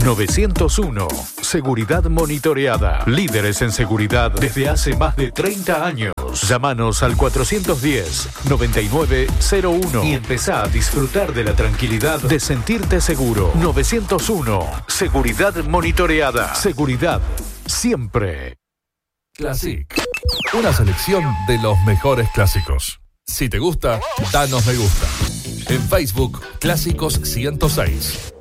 901. Seguridad monitoreada. Líderes en seguridad desde hace más de 30 años. Llámanos al 410-9901 y empezá a disfrutar de la tranquilidad de sentirte seguro. 901. Seguridad monitoreada. Seguridad siempre. Classic. Una selección de los mejores clásicos. Si te gusta, danos me gusta. En Facebook, Clásicos 106.